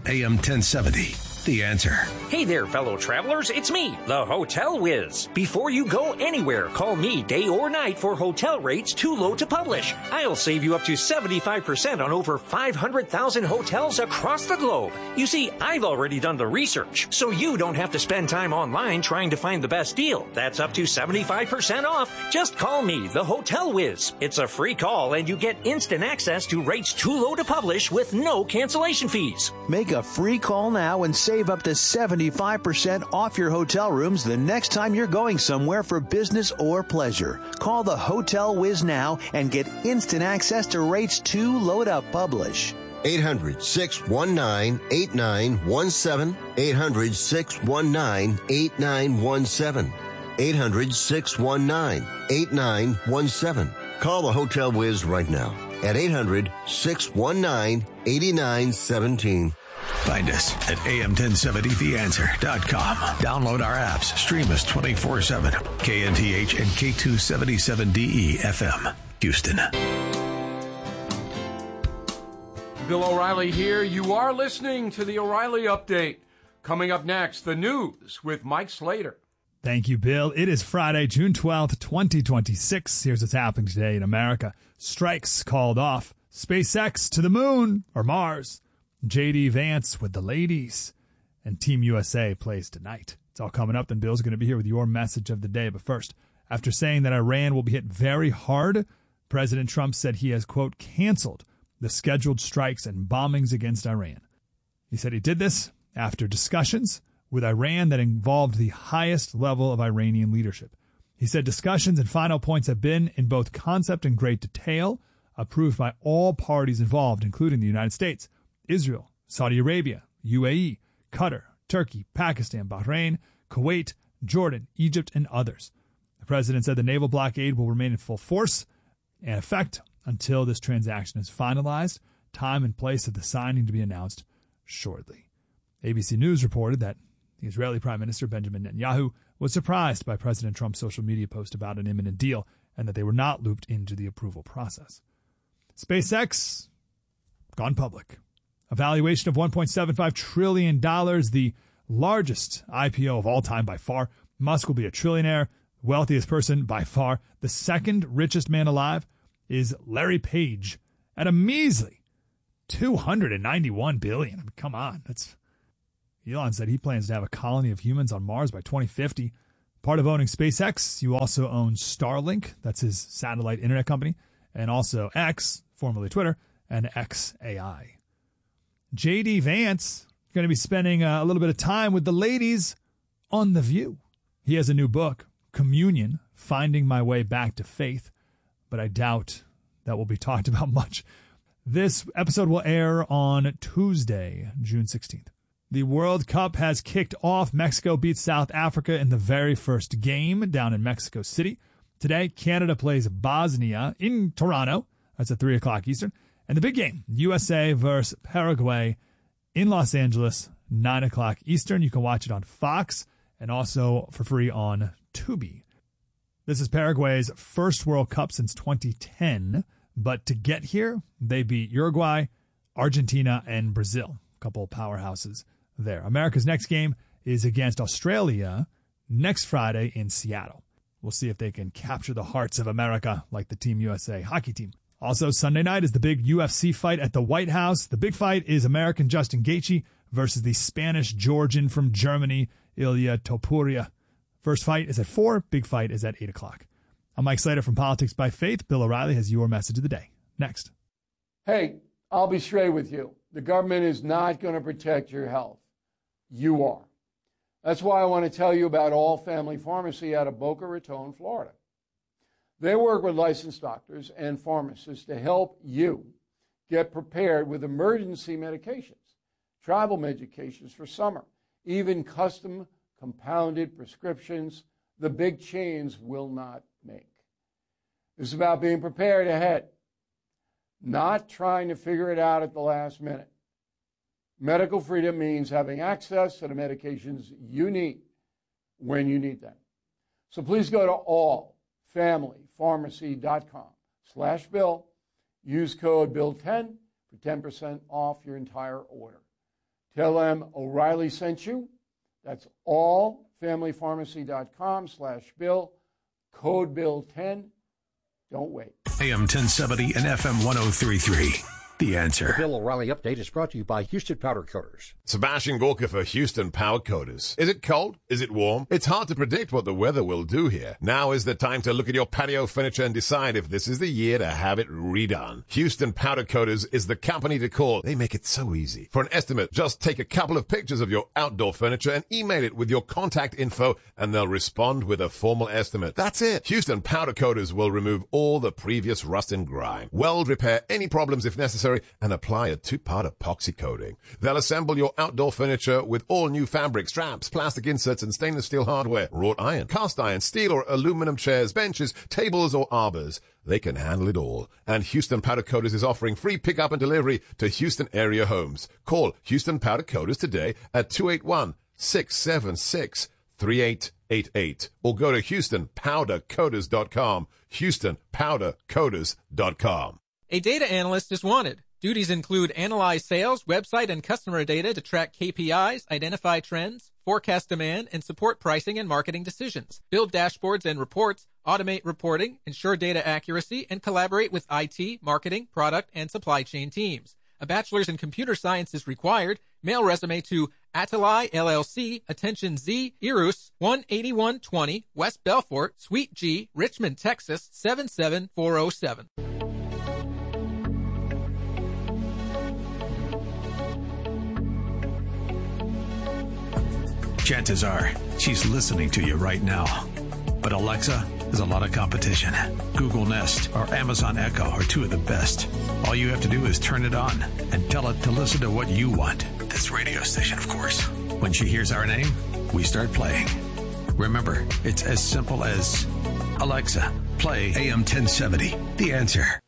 AM 1070. The Answer. Hey there, fellow travelers. It's me, the Hotel Whiz. Before you go anywhere, call me day or night for hotel rates too low to publish. I'll save you up to 75% on over 500,000 hotels across the globe. You see, I've already done the research, so you don't have to spend time online trying to find the best deal. That's up to 75% off. Just call me, the Hotel Whiz. It's a free call, and you get instant access to rates too low to publish with no cancellation fees. Make a free call now and save up to 75% off your hotel rooms the next time you're going somewhere for business or pleasure. Call the Hotel Whiz now and get instant access to rates too low to publish. 800-619-8917. 800-619-8917. 800-619-8917. Call the Hotel Whiz right now at 800-619-8917. Find us at am1070theanswer.com. Download our apps. Stream us 24/7. KNTH and K277DE FM, Houston. Bill O'Reilly here. You are listening to the O'Reilly Update. Coming up next, the news with Mike Slater. Thank you, Bill. It is Friday, June 12th, 2026. Here's what's happening today in America. Strikes called off. SpaceX to the moon or Mars. J.D. Vance with the ladies, and Team USA plays tonight. It's all coming up, then Bill's going to be here with your message of the day. But first, after saying that Iran will be hit very hard, President Trump said he has, quote, canceled the scheduled strikes and bombings against Iran. He said he did this after discussions with Iran that involved the highest level of Iranian leadership. He said discussions and final points have been, in both concept and great detail, approved by all parties involved, including the United States, Israel, Saudi Arabia, UAE, Qatar, Turkey, Pakistan, Bahrain, Kuwait, Jordan, Egypt, and others. The president said the naval blockade will remain in full force and effect until this transaction is finalized. Time and place of the signing to be announced shortly. ABC News reported that the Israeli Prime Minister Benjamin Netanyahu was surprised by President Trump's social media post about an imminent deal and that they were not looped into the approval process. SpaceX gone public. A valuation of $1.75 trillion, the largest IPO of all time by far. Musk will be a trillionaire, wealthiest person by far. The second richest man alive is Larry Page at a measly $291 billion. I mean, come on. Elon said he plans to have a colony of humans on Mars by 2050. Part of owning SpaceX, you also own Starlink. That's his satellite internet company. And also X, formerly Twitter, and XAI. J.D. Vance going to be spending a little bit of time with the ladies on The View. He has a new book, Communion, Finding My Way Back to Faith, but I doubt that will be talked about much. This episode will air on Tuesday, June 16th. The World Cup has kicked off. Mexico beats South Africa in the very first game down in Mexico City. Today, Canada plays Bosnia in Toronto. That's at 3 o'clock Eastern. And the big game, USA versus Paraguay in Los Angeles, 9 o'clock Eastern. You can watch it on Fox and also for free on Tubi. This is Paraguay's first World Cup since 2010. But to get here, they beat Uruguay, Argentina, and Brazil. A couple of powerhouses there. America's next game is against Australia next Friday in Seattle. We'll see if they can capture the hearts of America like the Team USA hockey team. Also, Sunday night is the big UFC fight at the White House. The big fight is American Justin Gaethje versus the Spanish-Georgian from Germany, Ilya Topuria. First fight is at 4. Big fight is at 8 o'clock. I'm Mike Slater from Politics by Faith. Bill O'Reilly has your message of the day. Next. Hey, I'll be straight with you. The government is not going to protect your health. You are. That's why I want to tell you about All Family Pharmacy out of Boca Raton, Florida. They work with licensed doctors and pharmacists to help you get prepared with emergency medications, travel medications for summer, even custom compounded prescriptions the big chains will not make. It's about being prepared ahead, not trying to figure it out at the last minute. Medical freedom means having access to the medications you need when you need them. So please go to allfamilypharmacy.com/Bill. Use code BILL10 for 10% off your entire order. Tell them O'Reilly sent you. That's allfamilypharmacy.com/bill, code bill10. Don't wait. AM 1070 and FM 1033. The Answer. The Bill O'Reilly Update is brought to you by Houston Powder Coaters. Sebastian Gorka for Houston Powder Coaters. Is it cold? Is it warm? It's hard to predict what the weather will do here. Now is the time to look at your patio furniture and decide if this is the year to have it redone. Houston Powder Coaters is the company to call. They make it so easy. For an estimate, just take a couple of pictures of your outdoor furniture and email it with your contact info, and they'll respond with a formal estimate. That's it. Houston Powder Coaters will remove all the previous rust and grime, weld repair any problems if necessary, and apply a 2-part epoxy coating. They'll assemble your outdoor furniture with all new fabric, straps, plastic inserts, and stainless steel hardware, wrought iron, cast iron, steel or aluminum chairs, benches, tables, or arbors. They can handle it all. And Houston Powder Coaters is offering free pickup and delivery to Houston area homes. Call Houston Powder Coaters today at 281-676-3888 or go to HoustonPowderCoaters.com. HoustonPowderCoaters.com. A data analyst is wanted. Duties include analyze sales, website, and customer data to track KPIs, identify trends, forecast demand, and support pricing and marketing decisions. Build dashboards and reports, automate reporting, ensure data accuracy, and collaborate with IT, marketing, product, and supply chain teams. A bachelor's in computer science is required. Mail resume to Atalai LLC, Attention Z, Irus, 18120, West Belfort, Suite G, Richmond, Texas, 77407. Chances are she's listening to you right now. But Alexa has a lot of competition. Google Nest or Amazon Echo are two of the best. All you have to do is turn it on and tell it to listen to what you want. This radio station, of course. When she hears our name, we start playing. Remember, it's as simple as Alexa, play AM 1070. The Answer.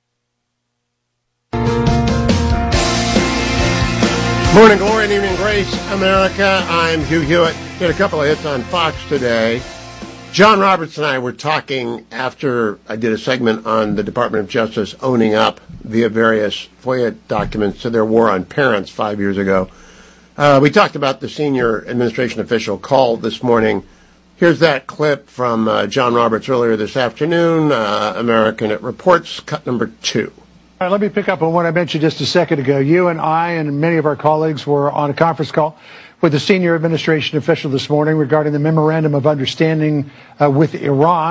Morning glory and evening grace, America. I'm Hugh Hewitt. Did a couple of hits on Fox today. John Roberts and I were talking after I did a segment on the Department of Justice owning up via various FOIA documents to their war on parents 5 years ago. We talked about the senior administration official call this morning. Here's that clip from John Roberts earlier this afternoon. American It Reports, cut number 2. All right, let me pick up on what I mentioned just a second ago. You and I and many of our colleagues were on a conference call with a senior administration official this morning regarding the memorandum of understanding with Iran.